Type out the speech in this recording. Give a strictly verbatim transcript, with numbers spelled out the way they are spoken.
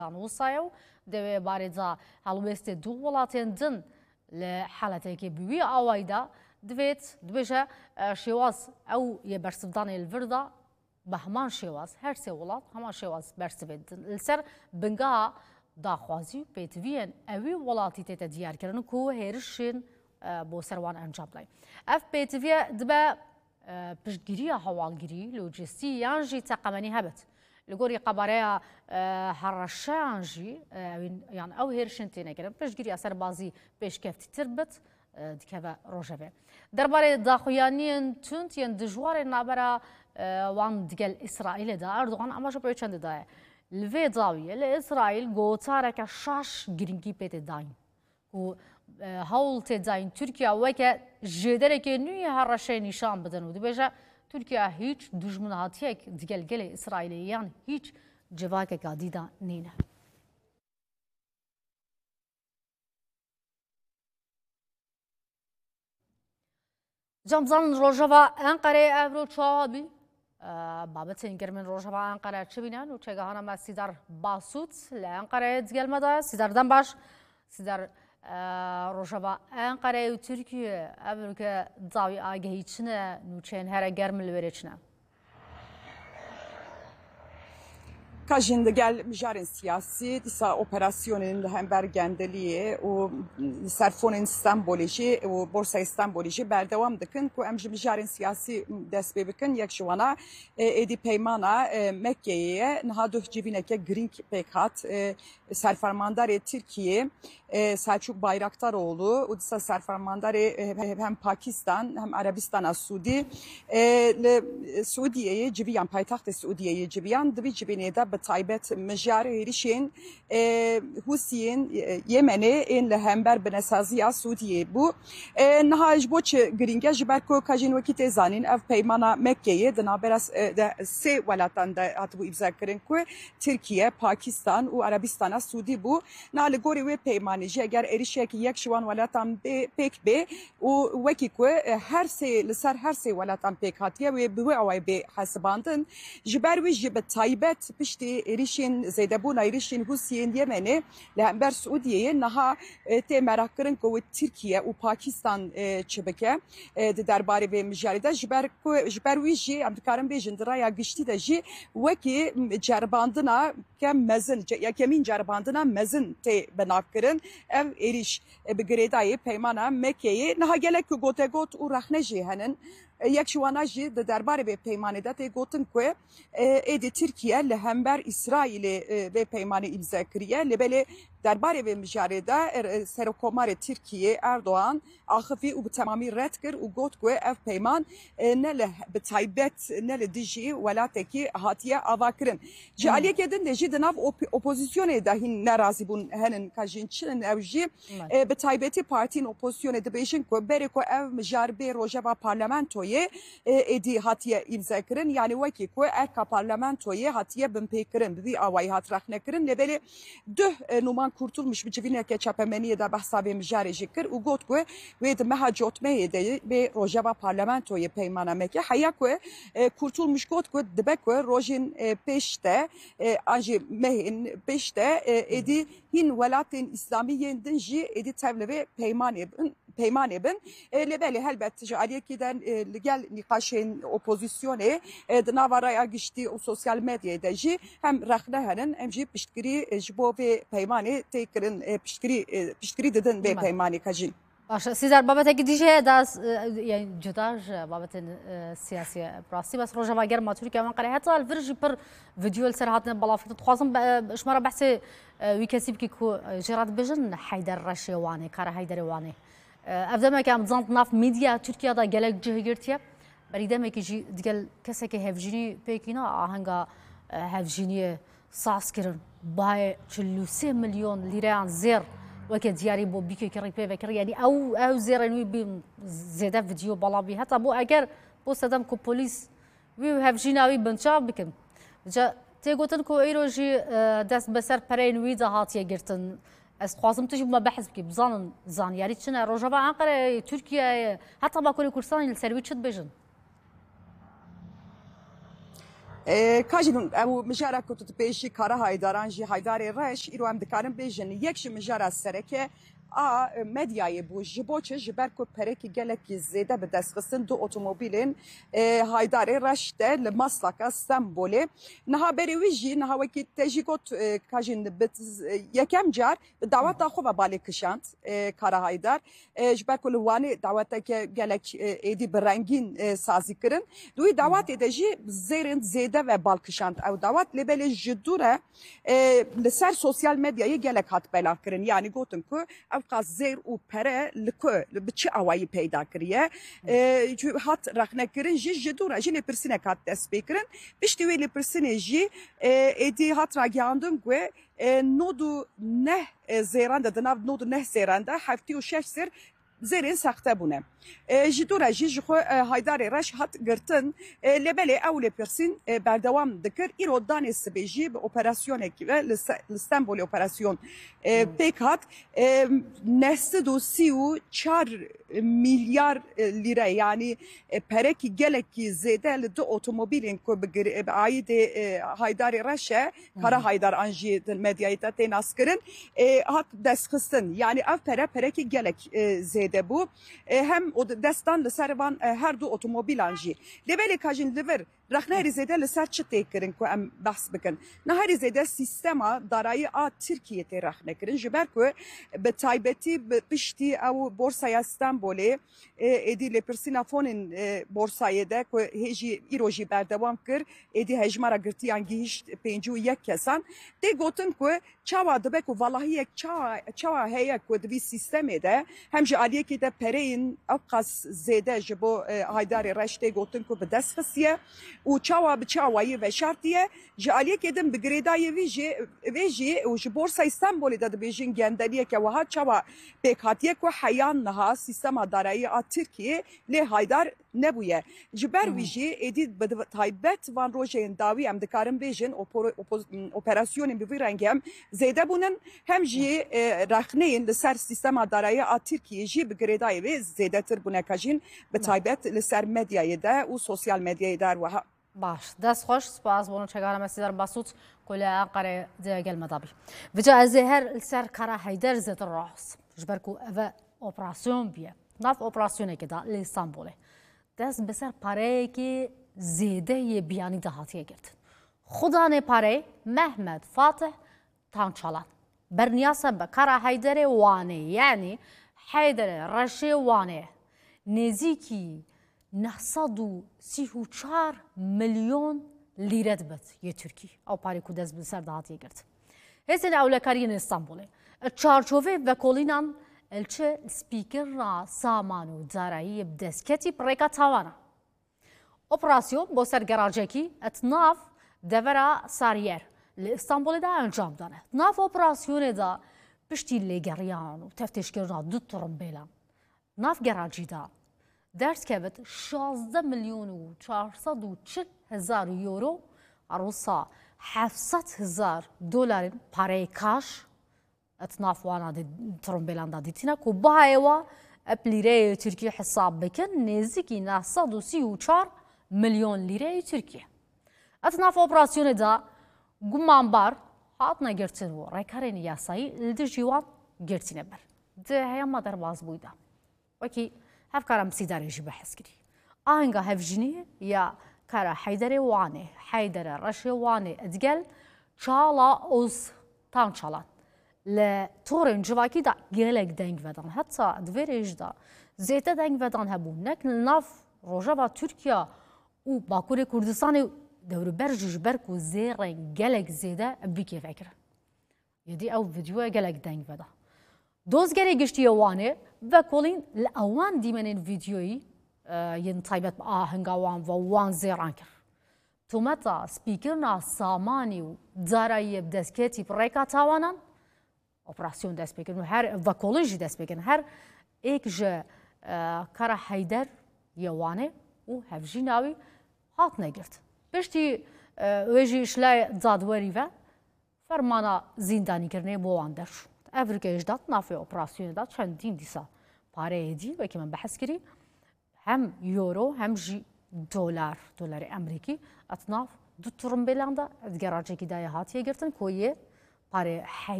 وصايو دوي باريزا هالويست دو ولاتين دن لحالتك بوي اويدا دويت دويجا شواز او يبرسفدان الفردا بهمان شواز هر سه ولات همان شواز برسفد السر بنگا داخوازی پیتوین اوی ولاتی تت دیار کردن کو هرشین بو سروان انجام لای اف پیتوی دبا پشتگیری هوالگیری لوجستی یانجی تقامنی هبت لقوري قباريا هرشانجي يعني او هيرشن تينا كده باش جري اثر بازي باش كيف تربط ديكافا روجافي درباري داخويانين تونتين دجوار نابرا وان ديال اسرائيل دا اردوغان اما شو بيتشند دا الفي داوي لاسرائيل غوتارك شاش جرينكي بيت داين و هول تداين تركيا وكا جدرك نوي هرشين نشان بدن ودبيجا Türkiye hiç düşman hatiyek diğer gele İsrailiyan hiç cevake kadida nene. Camzan Rojava Ankara evro çabi babetên germin Rojava Ankara çibinen û çegahana me Sîdar Basût li Ankara'ya gelmede Sîdardan baş Sîdar Rojava Ankara û Türkiye evroke zavî agehî çine nûçeyên here germ li wêrê çine. Kajin de gel mijarên siyasî dîsa operasyonên li hember gendeliye û serfonên İstanbulê jî û Borsa İstanbulê jî berdewam dikin ku em ji mijarên siyasî dest pê bikin yek ji wana êdî peymana Mekkeyê niha duh civîneke girîng pêk hat serfermandarê Tirkiye Selçuk Bayraktaroğlu û dîsa serfermandarê hem Pakistan hem Arabistana Suudî li Suudiyeyê civiyan paytaxtê Suudiyeyê civiyan divî civînê de taybet mijar herişên Husiyên Yemenê ên li hember binesaziya Sûdiyê bû. Niha ji bo çi girînge ji ber ku kajên wekî tê zanîn ev peymana Mekkeyê di navbera sê welatan de hatibû îmzakirin ku Tirkiye, Pakistan û Arabistana Sûdî bû. Niha li gorî wê peymanê jî eger êrişekî yek ji wan welatan pêk bê û wekî ku her sê li ser her sê welatan pêk hatiye wê bi wê awayê bê hesibandin ji ber wî jî bi taybet piştî êrişên zêdebûna êrişên Husiyên Yemenê li hember Sûdiyeyê niha tê merakkirin ku Tirkiye û Pakistan çi bike di derbarê vê mijarê de ji ber ku ji ber wî jî em dikarin bêjin di raya giştî de jî wekî ceribandina kem mezin ya kemîn ceribandina mezin tê binavkirin ev êriş bi girêdayê peymana Mekkeyê niha gelek ku gotegot û rexne jî henin yek ji wana jî di derbarê vê peymanê de tê gotin ku êdî Tirkiye li hember İsraîlê vê peymanê îmza kiriye li belê derbarê vê mijarê de Serokkomarê Tirkiye Erdoğan axivî û bi temamî red kir û got ku ev peyman ne li bi taybet ne li dijî welatekî hatiye avakirin. Ji aliyekê din de jî di nav opozisyonê de hîn nerazî bûn henin kajîn çin ev jî bi taybetî partiyên opozisyonê dibêjin ku berê ku ev mijar bê rojeva parlamentoyê êdî hatiye îmza kirin yani wekî ku erka parlamentoyê hatiye binpêkirin bi vî awayî hat rexnekirin li belê duh numan kurtulmuş bir civîneke çapemeniyê de behsa vê mijarê jî kir û got ku wê di meha cotmeyê de bê rojeva parlamentoyê peymana Mekke heya ku kurtulmuş got ku dibe ku rojên pêş de an jî mehên pêş de êdî hîn welatên İslamîyên din jî êdî tev li vê peymanê bin peymanê bin li belê helbet ji aliyekî de li gel nîqaşên opozisyonê di nava raya giştî û sosyal medyayê de jî hem rexne henin em jî piştgirî ji bo vê peymanê tê kirin piştgirî piştgirî didin vê peymanê kajîn. باشه سیزار بابتکی دیجه داس یعنی جداش بابتن سیاسی براستی بس روزا گرما ترکیه من قراره حتی الفرجی پر ویدیو السرعات بالافت تخاصم اشمارا بحث ویکسیب کی کو جرات بجن حیدر رشوانی کار حیدر وانی افدام که ام زند ناف میدیا ترکیه دا گلک جهگرتیه بریدم کی جی دیگل کسی که هفجینی پیکینا آهنگا هفجینی ساس کرن بای چلو سه میلیون لیران زیر وكي دياري بو بيكي كري بي فكر يعني او او زيرنوي بي زيدا فيديو بالا بي حتى بو اگر بو سدام كو بوليس وي هاف جيناوي بنشا بكم جا تيغوتن كو ايروجي داس بسر برين وي هاتيه گرتن از خوازم تجي ما بحث بكي بزانن زان يعني تشنا روجابا انقره تركيا حتى با كل كردستان السروي تشد بجن کاجن او مجارا کتوت پیشی کارا هایداران جی هایدار رش ایرو هم دکارن بیجن یکش مجارا سرکه آ مدیای بو جبوچه جبر کو پرکی گلکی زیده به دستخستن دو اتومبیلین هایدار رشته لمسلک استانبول نها بری ویجی نها وکی تجیکوت کاجن بت یکم جار دعوت خو به بالی کشاند کارا هایدار جبر کل وانی دعوت که گلک ایدی برنگین سازی کرن دوی دعوت ایدجی زیرن زیده و بالکشاند او دعوت لبل جدوره لسر سوسیال مدیای گلک هات بلا کرن یعنی گوتن کو قاز زیر و پره لکو بچه آوایی پیدا کریه جو هات رخنه کرن جی جدوره جی لپرسینه کات دست بکرن بیشتی وی لپرسینه جی ایدی هات راگیاندم گوه نودو نه زیرانده دناو نودو نه زیرانده هفتی و شش زیر زیرین سخته بونه جدوره جی جخو هایدار رش هات گرتن لبله اول پرسین بردوام دکر ایرو دانی سبیجی به اپراسیون که لستانبول اپراسیون پیک هات نست دو سی و چار میلیار لیره یعنی پرکی گلکی زیده لدو اتومبیلین که به عاید هایدار رشه کارا هایدار انجی دل مدیایتا تیناس کرن هات دست خستن یعنی اف پره پرکی گلک زیده بو هم o destan li ser van her du otomobilan jî lêbelê ka jin li vir rexne herî zêde li ser çi tê kirin ku em behs bikin ne herî zêde sîstema darayî a Tirkiye tê rexne kirin ji ber ku bi taybetî bi piştî ew borsaya Stenbolê êdî lêpirsîna fonên borsayê de ku hê jî îro jî berdewam kir êdî hejmara girtiyan gihîşt pêncî û yek kesan tê gotin ku çawa dibe ku valahiyek çawa heye ku di vî sîstemê de hem ji aliyekê de pereyên ew qas zêde ji bo haydarê reş tê gotin ku bi dest xistiye û çawa bi çawayî veşartiye ji aliyekê din bi girêdayê wî jî vê jî û ji borsayê Stenbolê de dibêjin gendeliyeke wiha çawa pêkhatiye ku heyan niha sîstema darayî a Tirkiye lê haydar nebûye ji ber wî jî êdî bi taybet van rojeyên dawî em dikarin bêjin operasyonên bi vî rengî hem zêde bûnin hem jî rexneyên li ser sîstema darayî a Tirkiye jî bi girêdayê wê zêdetir bûne jîn bi taybet li ser medyayê de û sosyal medyayê de wiha باش دست خوش سپاس بونو چگانه مسیدار باسوت کلا قره دیگل مدابی وجا از هر سر کارا هایدر زد راس جبرکو او اپراسیون بیه ناف اپراسیونه که دا استانبوله دست بسر پاره که زیده یه بیانی دهاتیه گرد خدا نه پاره محمد فاتح تانچالان برنیاسه به کارا هایدر وانه یعنی هایدر رشی وانه نزیکی نهصد و سی و چهار میلیون لیره دبت یه ترکی او پاری کو دست بسر دهاتیه گرد هستن اولکارین استانبوله چارچوبه و کلینان الچه سپیکر را سامان و دارایی بدسکتی پریکا تاوانا اپراسیون با سرگراجکی اتناف دورا ساریر لاستانبول دا انجام دانه ناف اپراسیون دا پشتی لگریان و تفتیش کردن دو ترمبیلان ناف گراجی دا درس کبت شازده میلیون و چهارصد و چل هزار یورو عروسا هفتصد هزار دلار پاره کاش اتناف وانا ترمبیلان دا دیتینا که با ایوا اپلیره ترکیه حساب بکن نزدیکی نهصد و سی و چهار میلیون لیره ترکیه اتناف اپراسیون دا گمانبار هات نگرتن و رکارین یاسایی لدر جیوان گرتینه بر ده هیام در باز بویده وکی هف کارم سیداری جی بحث کری آهنگا هف جنیه یا کارا حیدر وانه حیدر رش وانه ادگل چالا اوز تان چالان لطورن جواکی دا گلک دنگ ودان حتی دویرش دا زیته دنگ ودان هبون نکن ناف روژاوا ترکیه و باکور کردستان دور برجش برکو زیرن گلک زیده بیکی فکر یدی او ویدیو گلک دنگ ودا دوزگری گشتی وانه و کلین لأوان دیمنین ویدیویی ین تایبت آهنگا وان و وان زیران کر تومتا سپیکرنا سامانی و دارایی بدسکتی پریکا تاوانان اپراسیون دست بکن هر و کلینجی دست بکن هر ایک جه کار حیدر یوانه و هفجی ناوی هات نگرد بشتی ویجی شلای زادوری و فرمانا زندانی کرنه بوان در شد افریقیش داد نافی اپراسیون داد چندین دیسا پاره ایدی و که من بحث کری هم یورو هم جی دلار دلار امریکی اتناف دو ترم بلاندا دگراجه کی دای هاتیه گرتن کویه پاره